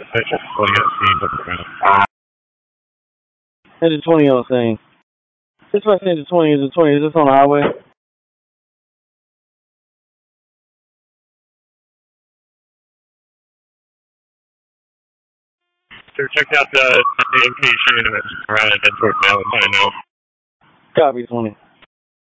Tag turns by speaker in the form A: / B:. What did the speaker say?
A: There's a 20 on the thing. This one says a 20. Is a 20? Is this on the highway?
B: Sir, check out the location around and head toward Valentine now.
A: Copy 20.